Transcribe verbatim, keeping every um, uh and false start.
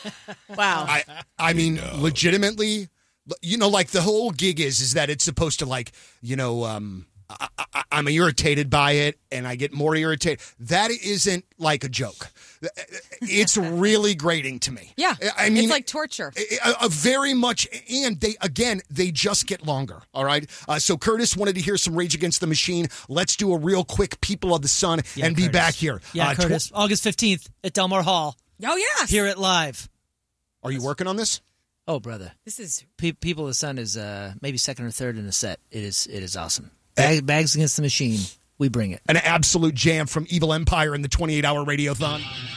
Wow. I, I mean, no. legitimately, you know, like the whole gig is, is that it's supposed to like, you know, um, I, I, I'm irritated by it and I get more irritated. That isn't like a joke. It's really grating to me. Yeah. I mean, it's like torture. A, a very much. And they, again, they just get longer. All right. Uh, so Curtis wanted to hear some Rage Against the Machine. Let's do a real quick People of the Sun yeah, and Curtis. be back here. Yeah, uh, Curtis. Tw- August fifteenth at Delmar Hall. Oh, yes. Hear it live. Are you working on this? Oh, brother. This is. Pe- People of the Sun is uh, maybe second or third in the set. It is, it is awesome. Bag, Bags Against the Machine. We bring it. An absolute jam from Evil Empire in the twenty-eight hour Radiothon.